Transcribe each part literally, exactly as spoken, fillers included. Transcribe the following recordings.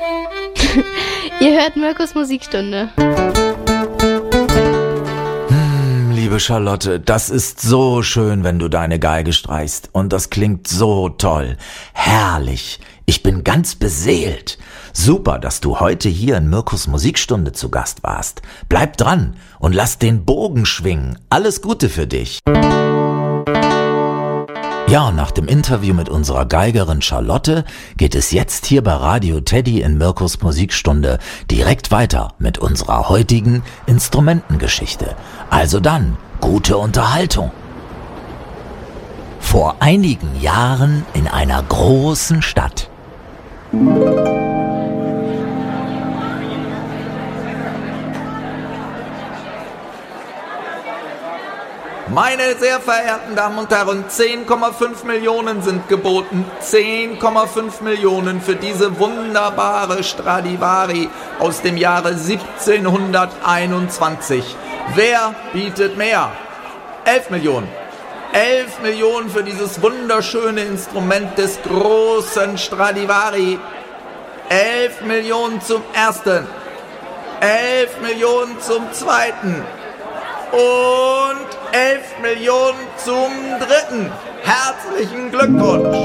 Ihr hört Mirkus Musikstunde. Hm, liebe Charlotte, das ist so schön, wenn du deine Geige streichst. Und das klingt so toll. Herrlich. Ich bin ganz beseelt. Super, dass du heute hier in Mirkus Musikstunde zu Gast warst. Bleib dran und lass den Bogen schwingen. Alles Gute für dich. Ja, und nach dem Interview mit unserer Geigerin Charlotte geht es jetzt hier bei Radio Teddy in Mirkus Musikstunde direkt weiter mit unserer heutigen Instrumentengeschichte. Also dann, gute Unterhaltung. Vor einigen Jahren in einer großen Stadt. Meine sehr verehrten Damen und Herren, zehn Komma fünf Millionen sind geboten. zehn Komma fünf Millionen für diese wunderbare Stradivari aus dem Jahre siebzehnhunderteinundzwanzig. Wer bietet mehr? elf Millionen. elf Millionen für dieses wunderschöne Instrument des großen Stradivari. elf Millionen zum ersten. elf Millionen zum zweiten. Und elf Millionen zum dritten. Herzlichen Glückwunsch.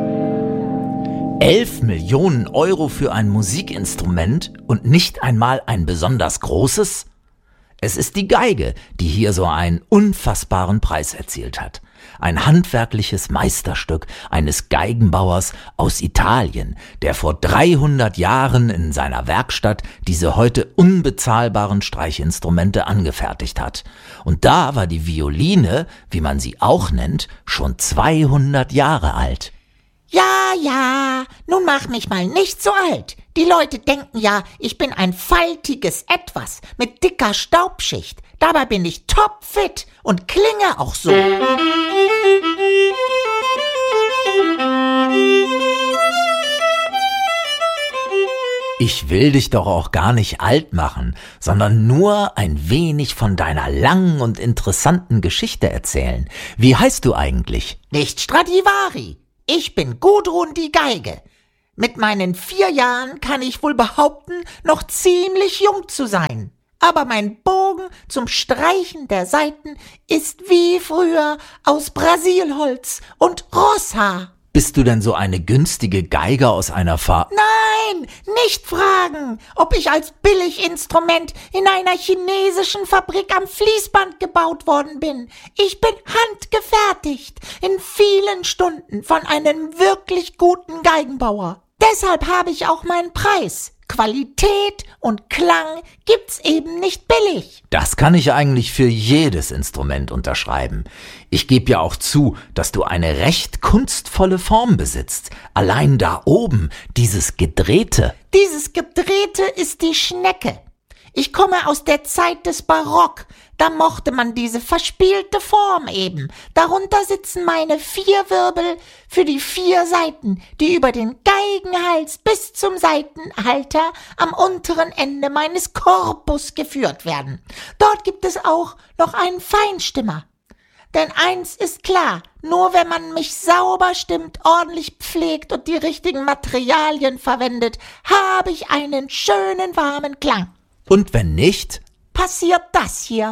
elf Millionen Euro für ein Musikinstrument und nicht einmal ein besonders großes? Es ist die Geige, die hier so einen unfassbaren Preis erzielt hat. Ein handwerkliches Meisterstück eines Geigenbauers aus Italien, der vor dreihundert Jahren in seiner Werkstatt diese heute unbezahlbaren Streichinstrumente angefertigt hat. Und da war die Violine, wie man sie auch nennt, schon zweihundert Jahre alt. Ja, ja, nun mach mich mal nicht so alt. Die Leute denken ja, ich bin ein faltiges Etwas mit dicker Staubschicht. Dabei bin ich topfit und klinge auch so. Ich will dich doch auch gar nicht alt machen, sondern nur ein wenig von deiner langen und interessanten Geschichte erzählen. Wie heißt du eigentlich? Nicht Stradivari. Ich bin Gudrun die Geige. Mit meinen vier Jahren kann ich wohl behaupten, noch ziemlich jung zu sein. Aber mein Bogen zum Streichen der Saiten ist wie früher aus Brasilholz und Rosshaar. Bist du denn so eine günstige Geige aus einer Fa... Nein, nicht fragen, ob ich als Billiginstrument in einer chinesischen Fabrik am Fließband gebaut worden bin. Ich bin handgefertigt, in vielen Stunden von einem wirklich guten Geigenbauer. Deshalb habe ich auch meinen Preis. Qualität und Klang gibt's eben nicht billig. Das kann ich eigentlich für jedes Instrument unterschreiben. Ich gebe ja auch zu, dass du eine recht kunstvolle Form besitzt. Allein da oben, dieses Gedrehte. Dieses Gedrehte ist die Schnecke. Ich komme aus der Zeit des Barock. Da mochte man diese verspielte Form eben. Darunter sitzen meine vier Wirbel für die vier Saiten, die über den Geigenhals bis zum Saitenhalter am unteren Ende meines Korpus geführt werden. Dort gibt es auch noch einen Feinstimmer. Denn eins ist klar, nur wenn man mich sauber stimmt, ordentlich pflegt und die richtigen Materialien verwendet, habe ich einen schönen warmen Klang. Und wenn nicht, passiert das hier.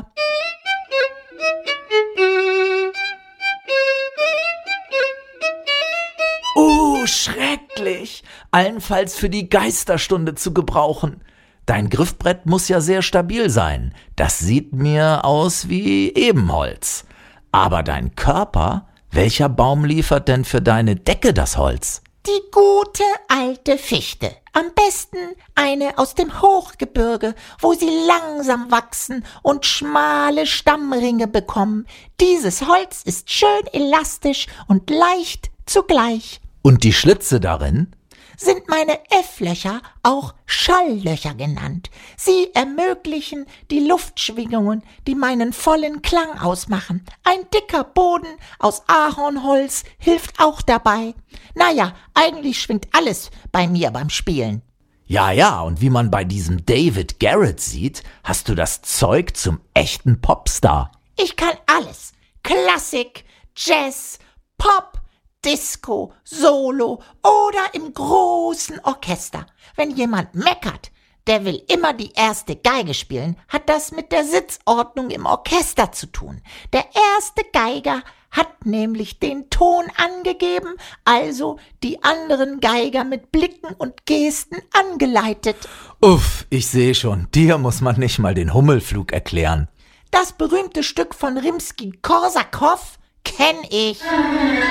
Oh, schrecklich! Allenfalls für die Geisterstunde zu gebrauchen. Dein Griffbrett muss ja sehr stabil sein. Das sieht mir aus wie Ebenholz. Aber dein Körper, welcher Baum liefert denn für deine Decke das Holz? Die gute alte Fichte. Am besten eine aus dem Hochgebirge, wo sie langsam wachsen und schmale Stammringe bekommen. Dieses Holz ist schön elastisch und leicht zugleich. Und die Schlitze darin? Sind meine F-Löcher, auch Schalllöcher genannt. Sie ermöglichen die Luftschwingungen, die meinen vollen Klang ausmachen. Ein dicker Boden aus Ahornholz hilft auch dabei. Naja, eigentlich schwingt alles bei mir beim Spielen. Ja, ja, und wie man bei diesem David Garrett sieht, hast du das Zeug zum echten Popstar. Ich kann alles. Klassik, Jazz, Pop, Disco, Solo oder im großen Orchester. Wenn jemand meckert, der will immer die erste Geige spielen, hat das mit der Sitzordnung im Orchester zu tun. Der erste Geiger hat nämlich den Ton angegeben, also die anderen Geiger mit Blicken und Gesten angeleitet. Uff, ich sehe schon, dir muss man nicht mal den Hummelflug erklären. Das berühmte Stück von Rimski-Korsakow kenn ich.